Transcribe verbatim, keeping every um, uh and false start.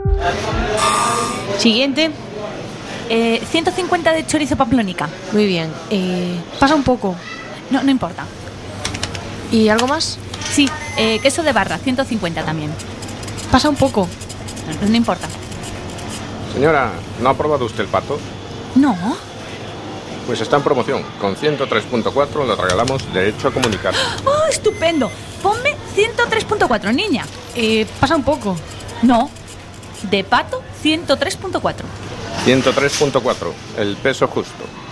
Siguiente. Eh, ciento cincuenta de chorizo pamplónica. Muy bien. Eh, pasa un poco. No, no importa. ¿Y algo más? Sí, eh, queso de barra, ciento cincuenta también. Pasa un poco. No, no importa. Señora, ¿no ha probado usted el pato? No. Pues está en promoción. Con ciento tres punto cuatro le regalamos derecho a comunicar. ¡Oh, estupendo! Ponme ciento tres punto cuatro, niña. Eh, pasa un poco. No. De pato, ciento tres punto cuatro. ciento tres punto cuatro, el peso justo.